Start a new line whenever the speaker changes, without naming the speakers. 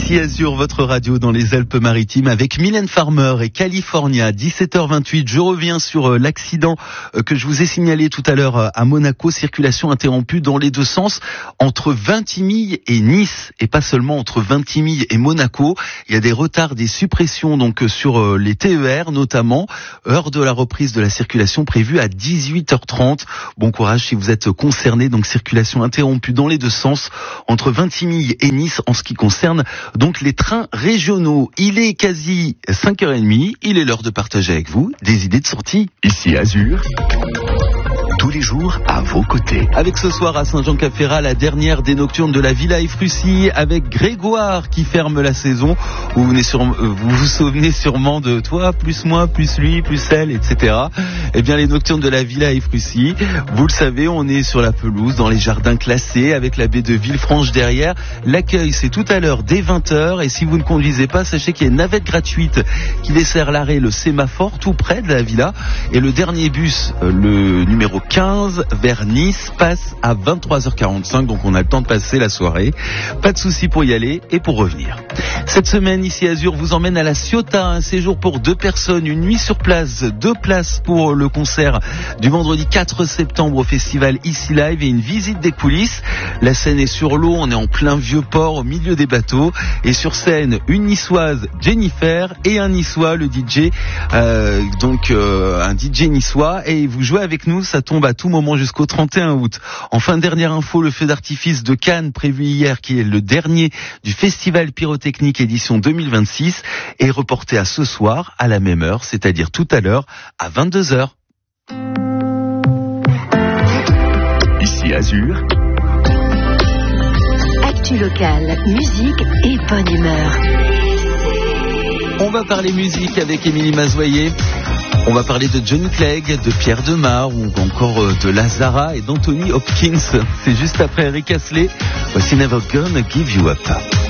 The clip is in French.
Ici Azur, votre radio dans les Alpes-Maritimes avec Mylène Farmer et California. 17h28, je reviens sur l'accident que je vous ai signalé tout à l'heure à Monaco. Circulation interrompue dans les deux sens entre Vintimille et Nice et pas seulement entre Vintimille et Monaco. Il y a des retards, des suppressions donc sur les TER notamment. Heure de la reprise de la circulation prévue à 18h30. Bon courage si vous êtes concerné. Donc circulation interrompue dans les deux sens entre Vintimille et Nice en ce qui concerne donc les trains régionaux. Il est quasi 5h30, il est l'heure de partager avec vous des idées de sortie.
Ici Azur, tous les jours à vos côtés.
Avec ce soir à Saint-Jean-Cap-Ferrat, la dernière des nocturnes de la Villa Efrussi, avec Grégoire qui ferme la saison. Vous vous souvenez sûrement de toi, plus moi, plus lui, plus elle, etc. Eh bien, les nocturnes de la Villa Efrussi, vous le savez, on est sur la pelouse, dans les jardins classés, avec la baie de Villefranche derrière. L'accueil, c'est tout à l'heure dès 20h. Et si vous ne conduisez pas, sachez qu'il y a une navette gratuite qui dessert l'arrêt, le sémaphore, tout près de la villa. Et le dernier bus, le numéro 15 vers Nice, passe à 23h45, donc on a le temps de passer la soirée. Pas de souci pour y aller et pour revenir. Cette semaine, ici Azur vous emmène à la Ciotat, un séjour pour 2 personnes, une nuit sur place, 2 places pour le concert du vendredi 4 septembre au festival Ici Live et une visite des coulisses. La scène est sur l'eau, on est en plein vieux port au milieu des bateaux et sur scène une niçoise, Jennifer, et un niçois, le DJ, un DJ niçois, et vous jouez avec nous, ça tombe à tout moment jusqu'au 31 août. Enfin, dernière info, le feu d'artifice de Cannes prévu hier, qui est le dernier du festival pyrotechnique édition 2026, est reporté à ce soir à la même heure, c'est-à-dire tout à l'heure à 22h.
Ici Azur,
actu locale, musique et bonne humeur.
On va parler musique avec Émilie Mazoyer. On va parler de Johnny Clegg, de Pierre Demar ou encore de Lazara et d'Anthony Hopkins. C'est juste après Rick Astley. Voici Never Gonna Give You Up.